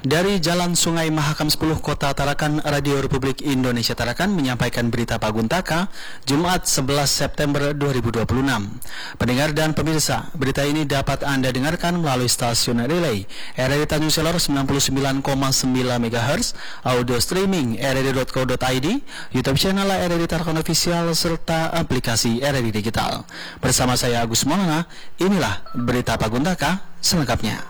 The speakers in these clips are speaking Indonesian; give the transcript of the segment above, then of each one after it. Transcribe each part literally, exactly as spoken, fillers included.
Dari Jalan Sungai Mahakam sepuluh Kota Tarakan, Radio Republik Indonesia Tarakan menyampaikan berita Paguntaka, Jumat sebelas September dua ribu dua puluh enam. Pendengar dan pemirsa, berita ini dapat Anda dengarkan melalui stasiun relay R R I Tanjung Selor sembilan puluh sembilan koma sembilan megahertz, audio streaming r r i dot co dot i d, YouTube channel R R I Tarakan Official, serta aplikasi R R I Digital. Bersama saya Agus Maulana, inilah berita Paguntaka selengkapnya.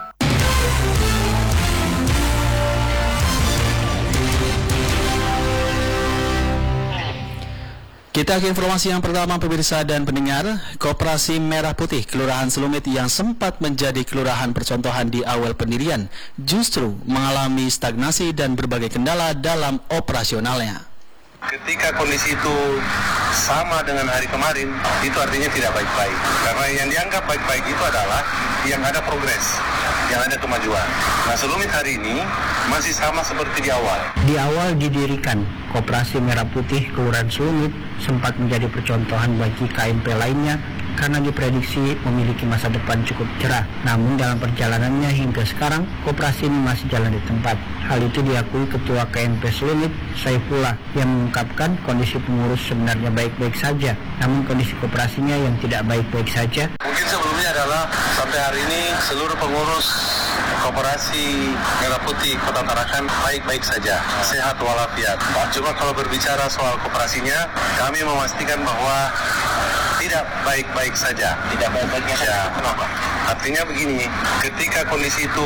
Kita ke informasi yang pertama, pemirsa dan pendengar. Koperasi Merah Putih Kelurahan Selumit yang sempat menjadi kelurahan percontohan di awal pendirian justru mengalami stagnasi dan berbagai kendala dalam operasionalnya. Ketika kondisi itu sama dengan hari kemarin, itu artinya tidak baik-baik. Karena yang dianggap baik-baik itu adalah yang ada progres, yang ada kemajuan. Nah, Selumit hari ini masih sama seperti di awal. Di awal didirikan, Koperasi Merah Putih Kelurahan Selumit sempat menjadi percontohan bagi K M P lainnya karena diprediksi memiliki masa depan cukup cerah. Namun dalam perjalanannya hingga sekarang, koperasi ini masih jalan di tempat. Hal itu diakui Ketua K M P Selumit, Saifullah, yang mengungkapkan kondisi pengurus sebenarnya baik-baik saja, namun kondisi koperasinya yang tidak baik-baik saja. Mungkin sebelumnya adalah sampai hari ini seluruh pengurus Koperasi Merah Putih Kota Tarakan baik-baik saja, sehat walafiat. Cuma kalau berbicara soal koperasinya, kami memastikan bahwa tidak baik-baik saja. Tidak baik-baiknya saja. Kenapa? Artinya begini, ketika kondisi itu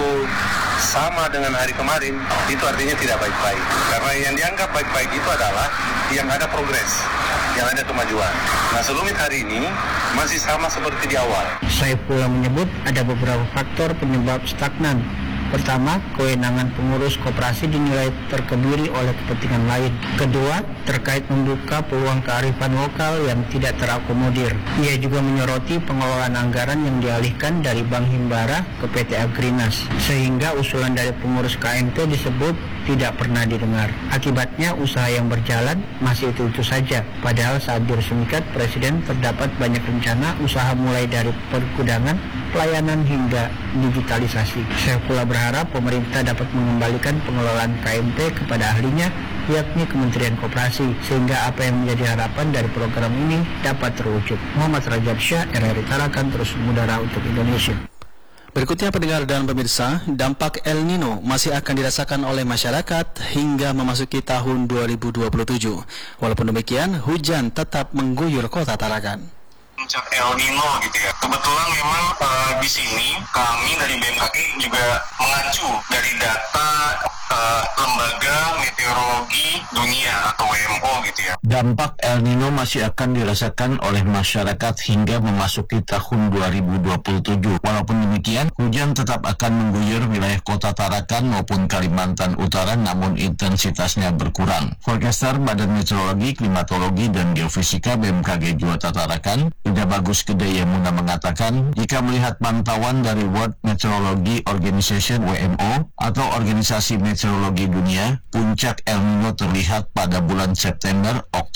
sama dengan hari kemarin, itu artinya tidak baik-baik. Karena yang dianggap baik-baik itu adalah yang ada progres, yang ada kemajuan. Nah, Selumit hari ini masih sama seperti di awal. Saifullah menyebut ada beberapa faktor penyebab stagnan. Pertama, kewenangan pengurus koperasi dinilai terkebiri oleh kepentingan lain. Kedua, terkait membuka peluang kearifan lokal yang tidak terakomodir. Ia juga menyoroti pengelolaan anggaran yang dialihkan dari Bank Himbara ke P T Agrinas, sehingga usulan dari pengurus K M P disebut tidak pernah didengar. Akibatnya usaha yang berjalan masih itu-itu saja. Padahal saat diresmikan Presiden terdapat banyak rencana usaha mulai dari perkudangan, pelayanan hingga digitalisasi. Saifullah berharap pemerintah dapat mengembalikan pengelolaan K M P kepada ahlinya, yakni Kementerian Koperasi, sehingga apa yang menjadi harapan dari program ini dapat terwujud. Muhammad Rajab Syah, R R I Tarakan, terus mengudara untuk Indonesia. Berikutnya, pendengar dan pemirsa, dampak El Nino masih akan dirasakan oleh masyarakat hingga memasuki tahun dua ribu dua puluh tujuh. Walaupun demikian, hujan tetap mengguyur kota Tarakan. Puncak El Nino gitu ya. Kebetulan memang uh, di sini kami dari B M K G juga mengacu dari data uh, lembaga meteorologi dunia atau W M O gitu ya. Dampak El Nino masih akan dirasakan oleh masyarakat hingga memasuki tahun dua ribu dua puluh tujuh. Walaupun demikian, hujan tetap akan mengguyur wilayah kota Tarakan maupun Kalimantan Utara, namun intensitasnya berkurang. Forecaster Badan Meteorologi, Klimatologi, dan Geofisika B M K G Juwata Tarakan, Ida Bagus Gede Yamuna mengatakan, jika melihat pantauan dari World Meteorology Organization W M O atau Organisasi Meteorologi Dunia, puncak El Nino terlihat pada bulan September, Oktober,